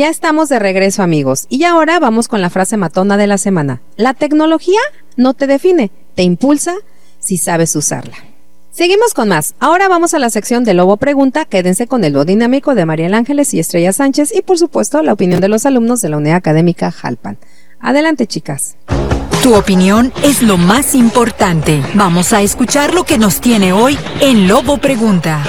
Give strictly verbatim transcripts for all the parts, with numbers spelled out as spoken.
Ya estamos de regreso, amigos, y ahora vamos con la frase matona de la semana. La tecnología no te define, te impulsa si sabes usarla. Seguimos con más. Ahora vamos a la sección de Lobo Pregunta. Quédense con el dúo dinámico de Mariel Ángeles y Estrella Sánchez y, por supuesto, la opinión de los alumnos de la Unidad Académica Jalpan. Adelante, chicas. Tu opinión es lo más importante. Vamos a escuchar lo que nos tiene hoy en Lobo Pregunta.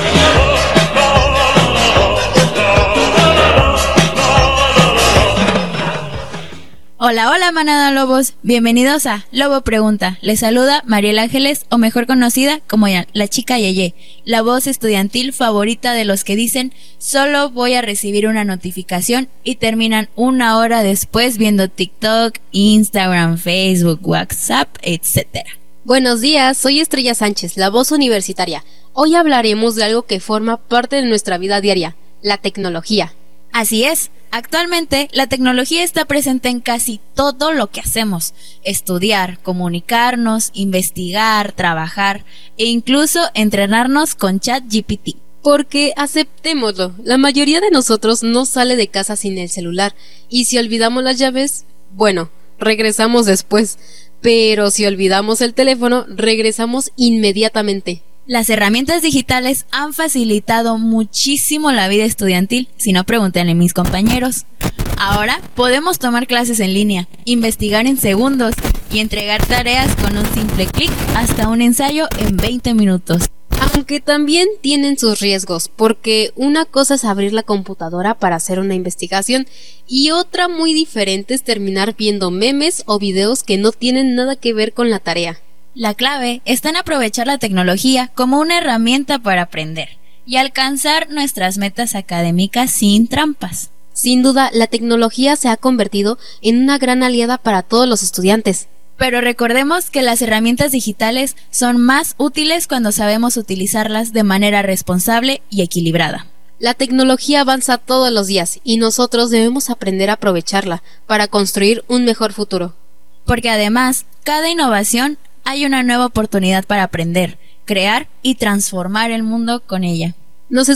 Hola, hola manada lobos, bienvenidos a Lobo Pregunta. Les saluda Mariel Ángeles, o mejor conocida como la chica Yeye, la voz estudiantil favorita de los que dicen solo voy a recibir una notificación y terminan una hora después viendo TikTok, Instagram, Facebook, WhatsApp, etcétera. Buenos días, soy Estrella Sánchez, la voz universitaria. Hoy hablaremos de algo que forma parte de nuestra vida diaria, la tecnología. Así es. Actualmente, la tecnología está presente en casi todo lo que hacemos. Estudiar, comunicarnos, investigar, trabajar e incluso entrenarnos con ChatGPT. Porque, aceptémoslo, la mayoría de nosotros no sale de casa sin el celular. Y si olvidamos las llaves, bueno, regresamos después. Pero si olvidamos el teléfono, regresamos inmediatamente. Las herramientas digitales han facilitado muchísimo la vida estudiantil, si no pregúntenle a mis compañeros. Ahora podemos tomar clases en línea, investigar en segundos y entregar tareas con un simple clic, hasta un ensayo en veinte minutos. Aunque también tienen sus riesgos, porque una cosa es abrir la computadora para hacer una investigación y otra muy diferente es terminar viendo memes o videos que no tienen nada que ver con la tarea. La clave está en aprovechar la tecnología como una herramienta para aprender y alcanzar nuestras metas académicas sin trampas. Sin duda, la tecnología se ha convertido en una gran aliada para todos los estudiantes. Pero recordemos que las herramientas digitales son más útiles cuando sabemos utilizarlas de manera responsable y equilibrada. La tecnología avanza todos los días y nosotros debemos aprender a aprovecharla para construir un mejor futuro. Porque además, cada innovación hay una nueva oportunidad para aprender, crear y transformar el mundo con ella. Nos